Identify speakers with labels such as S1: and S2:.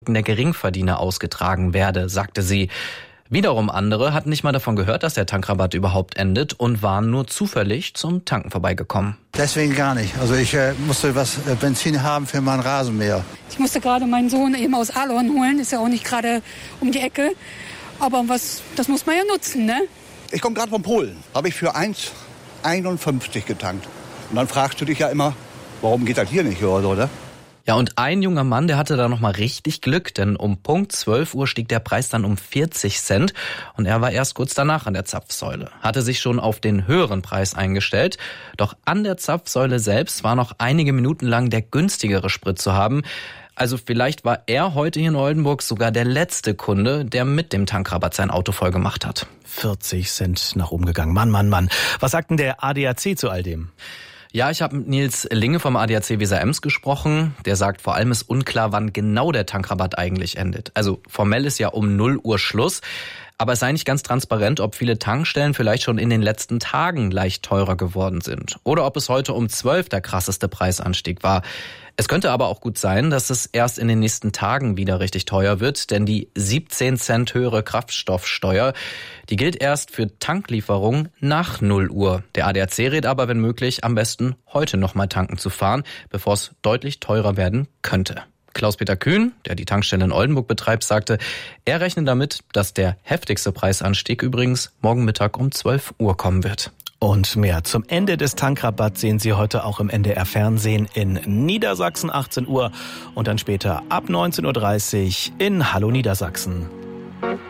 S1: der Geringverdiener ausgetragen werde, sagte sie. Wiederum andere hatten nicht mal davon gehört, dass der Tankrabatt überhaupt endet und waren nur zufällig zum Tanken vorbeigekommen.
S2: Deswegen gar nicht. Also ich musste was Benzin haben für meinen Rasenmäher.
S3: Ich musste gerade meinen Sohn eben aus Ahlhorn holen, ist ja auch nicht gerade um die Ecke. Aber das muss man ja nutzen, ne?
S4: Ich komme gerade von Polen. Habe ich für 1,51 getankt. Und dann fragst du dich ja immer, warum geht das hier nicht oder?
S1: Ja, und ein junger Mann, der hatte da nochmal richtig Glück, denn um Punkt 12 Uhr stieg der Preis dann um 40 Cent und er war erst kurz danach an der Zapfsäule. Hatte sich schon auf den höheren Preis eingestellt, doch an der Zapfsäule selbst war noch einige Minuten lang der günstigere Sprit zu haben. Also vielleicht war er heute hier in Oldenburg sogar der letzte Kunde, der mit dem Tankrabatt sein Auto voll gemacht hat.
S5: 40 Cent nach oben gegangen. Mann. Was sagt denn der ADAC zu all dem?
S1: Ja, ich habe mit Nils Linge vom ADAC Weser-Ems gesprochen. Der sagt, vor allem ist unklar, wann genau der Tankrabatt eigentlich endet. Also formell ist ja um 0 Uhr Schluss. Aber es sei nicht ganz transparent, ob viele Tankstellen vielleicht schon in den letzten Tagen leicht teurer geworden sind. Oder ob es heute um 12 der krasseste Preisanstieg war. Es könnte aber auch gut sein, dass es erst in den nächsten Tagen wieder richtig teuer wird, denn die 17 Cent höhere Kraftstoffsteuer, die gilt erst für Tanklieferungen nach 0 Uhr. Der ADAC rät aber, wenn möglich, am besten heute nochmal tanken zu fahren, bevor es deutlich teurer werden könnte. Klaus-Peter Kühn, der die Tankstelle in Oldenburg betreibt, sagte, er rechnet damit, dass der heftigste Preisanstieg übrigens morgen Mittag um 12 Uhr kommen wird.
S5: Und mehr zum Ende des Tankrabatts sehen Sie heute auch im NDR Fernsehen in Niedersachsen 18 Uhr und dann später ab 19.30 Uhr in Hallo Niedersachsen.